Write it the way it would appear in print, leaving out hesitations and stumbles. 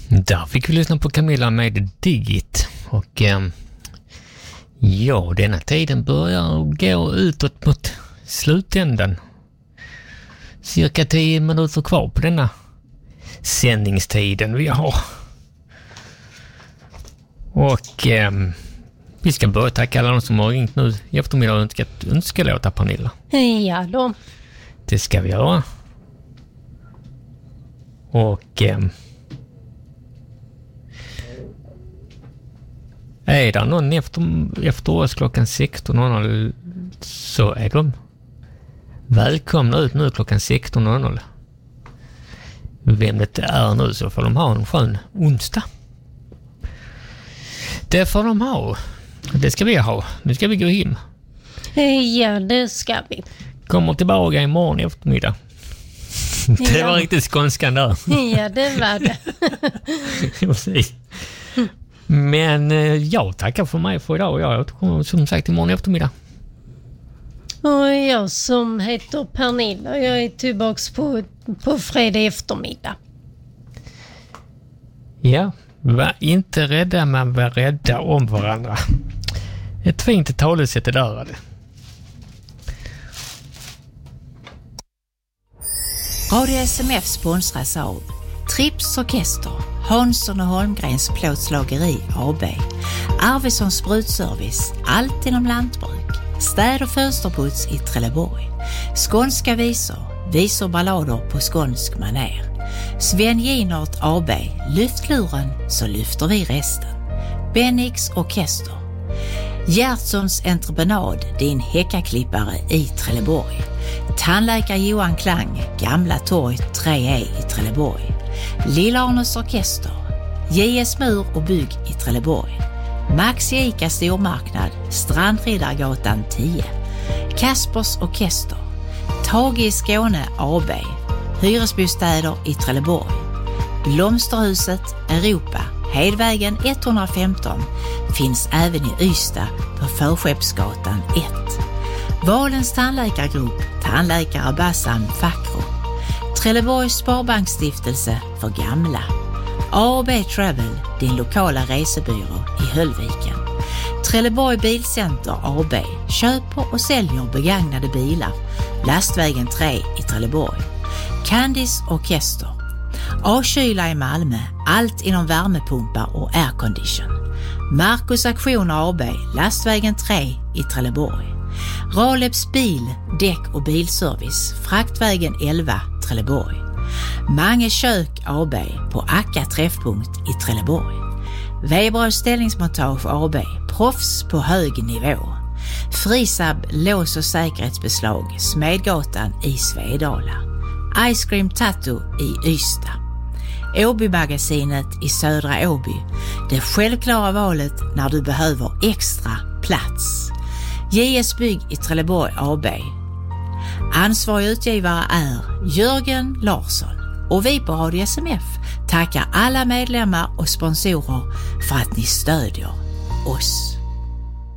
Där fick vi lyssna på Camilla med Digit. Och ja, denna tiden börjar gå utåt mot slutändan. Cirka 10 minuter kvar på denna sändningstiden vi har. Och vi ska börja tacka alla de som har ringt nu i eftermiddag och önskelåta, Pernilla. Ja då. Det ska vi göra. Och är det någon efter oss klockan 16.00 så är de välkomna ut nu klockan 16.00. Vem det är nu så får de ha en skön onsdag. Det får de ha. Det ska vi ha. Nu ska vi gå hem. Ja, det ska vi. Kommer tillbaka imorgon eftermiddag. Det var riktigt skånskan där. Ja, det var det. Precis. Men jag tackar för mig för idag. Jag återkommer som sagt imorgon eftermiddag. Och jag som heter Pernilla, jag är tillbaks på fredag eftermiddag. Ja, var inte rädda, men var rädda om varandra. Ett fint talesätt det där. Radio SMF sponsras av Trips Orkester, Hansson och Holmgrens plåtslageri AB, Arvidsson Sprutservice, allt inom lantbruk, städ- och fönsterputs i Trelleborg, skånska visor ballader på skånsk maner, Sven Ginert AB, lyftluren så lyfter vi resten, Bennix Orkester, Gertsons entreprenad, din häckaklippare i Trelleborg, tandläkare Johan Klang, Gamla torg 3E i Trelleborg, Lillarnes Orkester, JS Mur och bygg i Trelleborg, Max Ica stormarknad, Strandriddargatan 10, Kaspers Orkester, Tage i Skåne AB, hyresbostäder i Trelleborg, Blomsterhuset Europa, Hedvägen 115, finns även i Ystad på Förskeppsgatan 1. Valens tandläkargrupp, tandläkare Bassam Fakro, Trelleborgs Sparbanksstiftelse för gamla, A&B Travel, din lokala resebyrå i Höllviken, Trelleborg Bilcenter AB, köper och säljer begagnade bilar, Lastvägen 3 i Trelleborg, Candice Orkester, A-kyla i Malmö, allt inom värmepumpar och aircondition, Marcus Aktioner AB, Lastvägen 3 i Trelleborg, Raleps bil, däck och bilservice, Fraktvägen 11, Trelleborg, Mange kök AB på Akka träffpunkt i Trelleborg, Weberös ställningsmontage AB, proffs på hög nivå, Frisab lås- och säkerhetsbeslag, Smedgatan i Svedala, Ice Cream Tattoo i Ystad, Åby-magasinet i Södra Åby, det självklara valet när du behöver extra plats, JS Bygg i Trelleborg AB. Ansvarig utgivare är Jörgen Larsson och vi på Radio SMF tackar alla medlemmar och sponsorer för att ni stödjer oss.